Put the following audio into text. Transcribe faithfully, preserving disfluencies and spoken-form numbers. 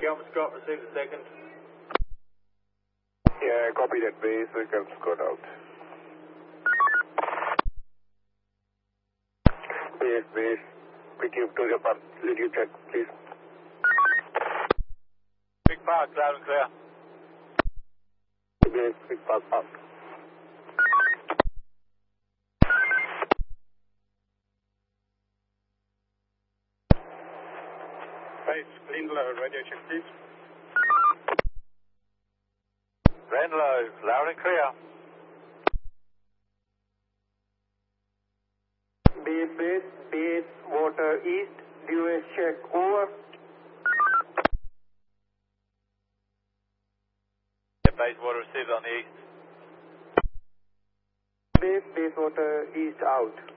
Kelvin Scott, receive the second. Yeah, copy that base, we can Scott out. Base, base, pick you to the pump, let you check, please. Big Park, loud and clear. Base, Big Park, pump. Base, Glenlow, radio check, please. Glenlow, loud and clear. Base, base, base, water east, U S check, over. Yeah, base water received on the east. Base, base water east out.